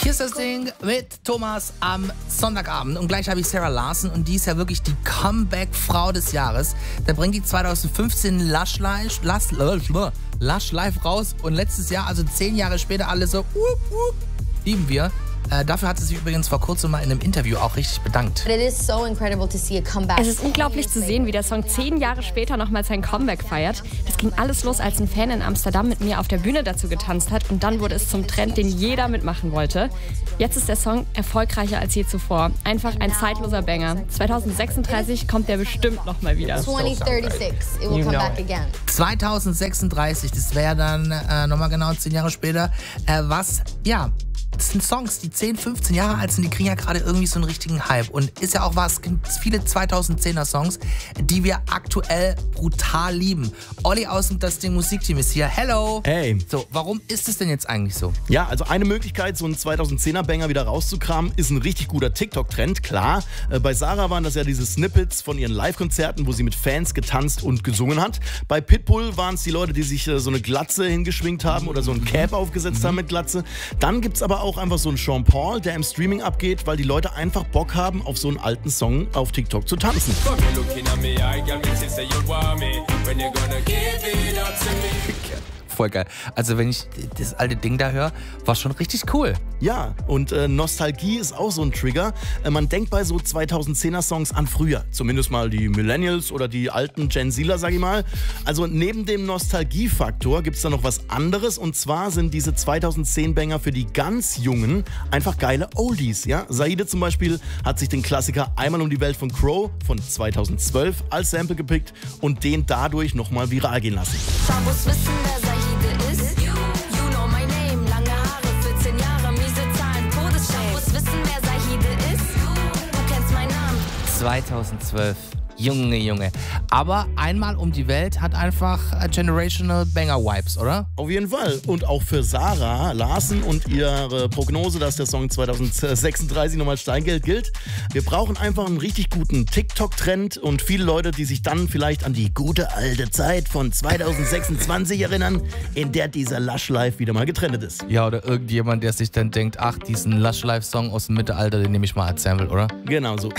Hier ist das Ding mit Thomas am Sonntagabend und gleich habe ich Sarah Larson und die ist ja wirklich die Comeback-Frau des Jahres. Da bringt die 2015 Lush Life raus und letztes Jahr, also 10 Jahre später, alle so, lieben wir. Dafür hat sie sich übrigens vor kurzem mal in einem Interview auch richtig bedankt. Es ist unglaublich zu sehen, wie der Song 10 Jahre später nochmal sein Comeback feiert. Das ging alles los, als ein Fan in Amsterdam mit mir auf der Bühne dazu getanzt hat und dann wurde es zum Trend, den jeder mitmachen wollte. Jetzt ist der Song erfolgreicher als je zuvor. Einfach ein zeitloser Banger. 2036 kommt der bestimmt nochmal wieder. 2036, it will come back again. 2036, das wäre dann nochmal genau 10 Jahre später. Das sind Songs, die 10, 15 Jahre alt sind, die kriegen ja gerade irgendwie so einen richtigen Hype. Und ist ja auch was, es gibt viele 2010er Songs, die wir aktuell brutal lieben. Olli aus und das Ding Musikteam ist hier. Hello! Hey! So, warum ist es denn jetzt eigentlich so? Ja, also eine Möglichkeit, so einen 2010er-Banger wieder rauszukramen, ist ein richtig guter TikTok-Trend, klar. Bei Sarah waren das ja diese Snippets von ihren Live-Konzerten, wo sie mit Fans getanzt und gesungen hat. Bei Pitbull waren es die Leute, die sich so eine Glatze hingeschminkt haben oder so ein Cap aufgesetzt haben mit Glatze. Dann gibt es aber auch einfach so einen Sean Paul, der im Streaming abgeht, weil die Leute einfach Bock haben, auf so einen alten Song auf TikTok zu tanzen. Voll geil. Also wenn ich das alte Ding da höre, war schon richtig cool. Ja, und Nostalgie ist auch so ein Trigger. Man denkt bei so 2010er Songs an früher. Zumindest mal die Millennials oder die alten Gen Zler, sag ich mal. Also neben dem Nostalgiefaktor gibt es da noch was anderes. Und zwar sind diese 2010-Banger für die ganz Jungen einfach geile Oldies. Ja? Saide zum Beispiel hat sich den Klassiker Einmal um die Welt von Crow von 2012 als Sample gepickt und den dadurch nochmal viral gehen lassen. Schabos wissen, wer Saide ist. You know my name. Lange Haare, 14 Jahre, miese Zahlen, Todesschabos wissen, wer Saide ist. Du kennst meinen Namen. 2012. Junge. Aber Einmal um die Welt hat einfach Generational Banger Vibes, oder? Auf jeden Fall. Und auch für Sarah Larson und ihre Prognose, dass der Song 2036 nochmal Steingeld gilt. Wir brauchen einfach einen richtig guten TikTok-Trend und viele Leute, die sich dann vielleicht an die gute alte Zeit von 2026 erinnern, in der dieser Lush Life wieder mal getrennt ist. Ja, oder irgendjemand, der sich dann denkt, ach, diesen Lush Life Song aus dem Mittelalter, den nehme ich mal als Sample, oder? Genau so.